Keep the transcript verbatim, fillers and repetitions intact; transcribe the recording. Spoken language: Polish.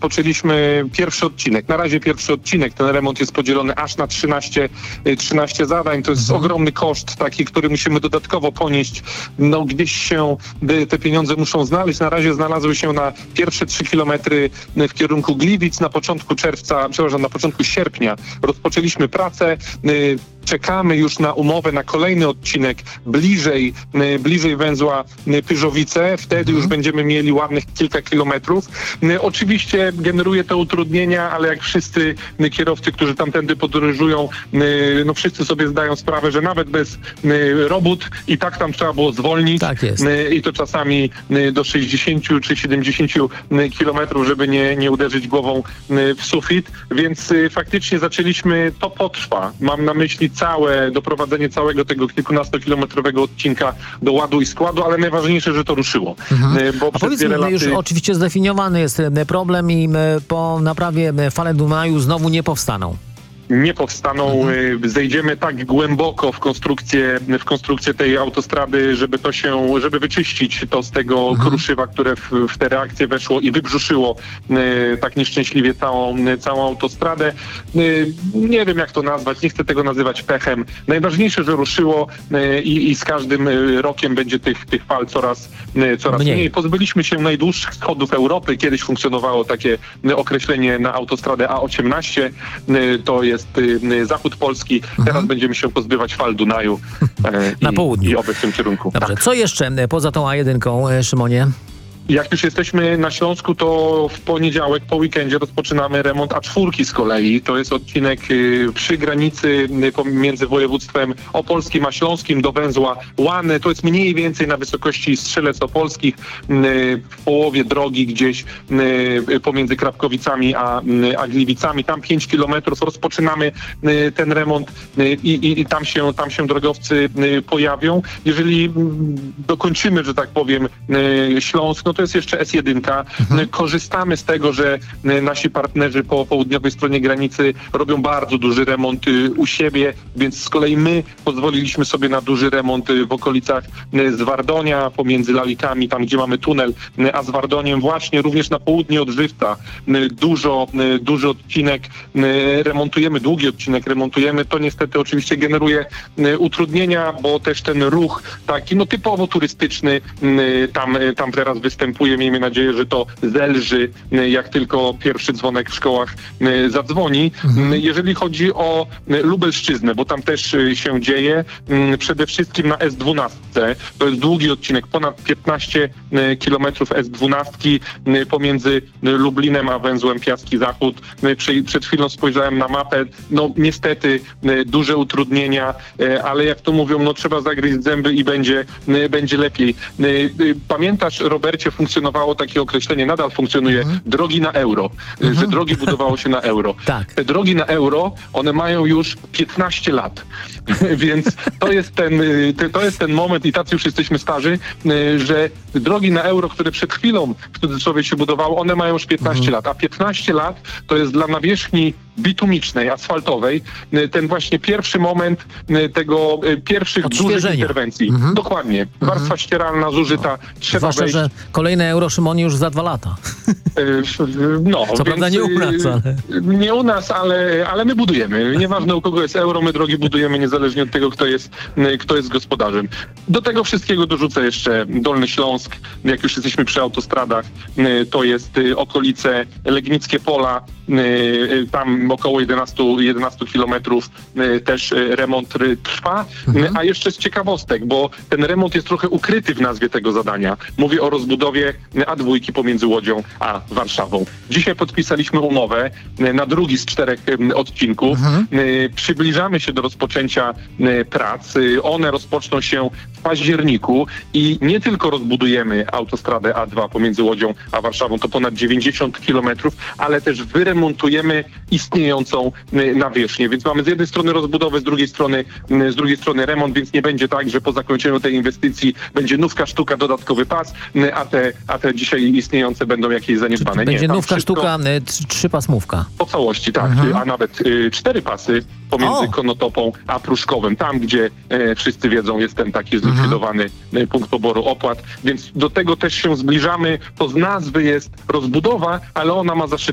rozpoczęliśmy pierwszy odcinek. Na razie pierwszy odcinek. Ten remont jest podzielony aż na trzynaście, trzynaście zadań. To jest Mhm. ogromny koszt taki, który musimy dodatkowo ponieść. No gdzieś się te pieniądze muszą znaleźć. Na razie znalazły się na pierwsze trzy kilometry w kierunku Gliwic. Na początku czerwca, przepraszam, na początku sierpnia rozpoczęliśmy pracę. Czekamy już na umowę na kolejny odcinek bliżej, bliżej węzła Pyrzowice. Wtedy mhm. już będziemy mieli ładnych kilka kilometrów. Oczywiście generuje to utrudnienia, ale jak wszyscy kierowcy, którzy tamtędy podróżują, no wszyscy sobie zdają sprawę, że nawet bez robót i tak tam trzeba było zwolnić. Tak jest. I to czasami do sześćdziesięciu czy siedemdziesięciu kilometrów, żeby nie, nie uderzyć głową w sufit. Więc faktycznie zaczęliśmy, to potrwa. Mam na myśli całe, doprowadzenie całego tego kilkunastokilometrowego odcinka do ładu i składu, ale najważniejsze, że to ruszyło. Mhm. Bo A przez powiedz mi, wiele lat... już oczywiście zdefiniowany jest problem i po naprawie fale Dunaju znowu nie powstaną. Nie powstaną, mhm. zejdziemy tak głęboko w konstrukcję, w konstrukcję tej autostrady, żeby to się, żeby wyczyścić to z tego mhm. kruszywa, które w, w te reakcje weszło i wybrzuszyło e, tak nieszczęśliwie całą, całą autostradę. E, nie wiem jak to nazwać, nie chcę tego nazywać pechem. Najważniejsze, że ruszyło e, i, i z każdym rokiem będzie tych, tych fal coraz, e, coraz mniej. mniej. Pozbyliśmy się najdłuższych schodów Europy. Kiedyś funkcjonowało takie określenie na autostradę A osiemnaście. E, to jest zachód Polski. Teraz mhm. będziemy się pozbywać fal Dunaju e, na i, południu. i oby w tym kierunku. Dobrze, tak. Co jeszcze poza tą A jeden, Szymonie? Jak już jesteśmy na Śląsku, to w poniedziałek po weekendzie rozpoczynamy remont A cztery z kolei. To jest odcinek y, przy granicy y, pomiędzy województwem opolskim a śląskim do węzła Łany. To jest mniej więcej na wysokości Strzelec Opolskich, y, w połowie drogi gdzieś y, pomiędzy Krapkowicami a, y, a Gliwicami. Tam pięć kilometrów rozpoczynamy y, ten remont y, i, i tam się, tam się drogowcy y, pojawią. Jeżeli y, dokończymy, że tak powiem, y, Śląsk, no to jest jeszcze S jeden. Mhm. Korzystamy z tego, że nasi partnerzy po południowej stronie granicy robią bardzo duży remont u siebie, więc z kolei my pozwoliliśmy sobie na duży remont w okolicach Zwardonia, pomiędzy Lalikami, tam gdzie mamy tunel, a Zwardoniem właśnie również na południe od Żywca. Dużo, duży odcinek remontujemy, długi odcinek remontujemy. To niestety oczywiście generuje utrudnienia, bo też ten ruch taki no typowo turystyczny tam, tam teraz występuje. Miejmy nadzieję, że to zelży, jak tylko pierwszy dzwonek w szkołach zadzwoni. Mhm. Jeżeli chodzi o Lubelszczyznę, bo tam też się dzieje, przede wszystkim na S dwanaście. To jest długi odcinek, ponad piętnaście kilometrów S dwanaście pomiędzy Lublinem a węzłem Piaski Zachód. Przed chwilą spojrzałem na mapę. No niestety duże utrudnienia, ale jak to mówią, no trzeba zagryźć zęby i będzie, będzie lepiej. Pamiętasz, Robercie, funkcjonowało takie określenie, nadal funkcjonuje, mhm. drogi na euro, mhm. że drogi budowało się na euro. Tak. Te drogi na euro, one mają już piętnaście lat, więc to jest, ten, to jest ten moment i tacy już jesteśmy starzy, że drogi na euro, które przed chwilą w cudzysłowie się budowało, one mają już piętnaście mhm. lat, a piętnaście lat to jest dla nawierzchni bitumicznej, asfaltowej, ten właśnie pierwszy moment tego pierwszych dużych interwencji. Mhm. Dokładnie. Warstwa mhm. ścieralna zużyta, no. trzeba Zwłaszcza, wejść. że kolejne euro, Szymonie, już za dwa lata. No, Co prawda nie u nas, ale... Nie u nas, ale, ale my budujemy. Nieważne u kogo jest euro, my drogi budujemy niezależnie od tego, kto jest, kto jest gospodarzem. Do tego wszystkiego dorzucę jeszcze Dolny Śląsk. Jak już jesteśmy przy autostradach, to jest okolice Legnickie Pola, tam około jedenaście kilometrów też remont trwa. Mhm. A jeszcze z ciekawostek, bo ten remont jest trochę ukryty w nazwie tego zadania. Mówię o rozbudowie A dwa pomiędzy Łodzią a Warszawą. Dzisiaj podpisaliśmy umowę na drugi z czterech odcinków. Mhm. Przybliżamy się do rozpoczęcia prac. One rozpoczną się w październiku i nie tylko rozbudujemy autostradę A dwa pomiędzy Łodzią a Warszawą, to ponad dziewięćdziesiąt kilometrów, ale też wyremontujemy istniejącą nawierzchnię. Więc mamy z jednej strony rozbudowę, z drugiej strony, z drugiej strony remont, więc nie będzie tak, że po zakończeniu tej inwestycji będzie nówka sztuka, dodatkowy pas, a te, a te dzisiaj istniejące będą jakieś zaniedbane. Będzie nie, nówka wszystko... sztuka, trzypasmówka. Po całości, tak. Mhm. A nawet y, cztery pasy pomiędzy o. Konotopą a Pruszkowem. Tam, gdzie e, wszyscy wiedzą, jest ten taki zlikwidowany mhm. punkt poboru opłat. Więc do tego też się zbliżamy. To z nazwy jest rozbudowa, ale ona ma za